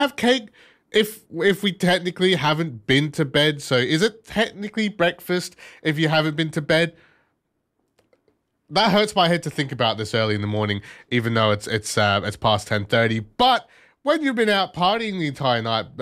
have cake if we technically haven't been to bed? So is it technically breakfast if you haven't been to bed? That hurts my head to think about this early in the morning, even though it's past 10:30. But when you've been out partying the entire night,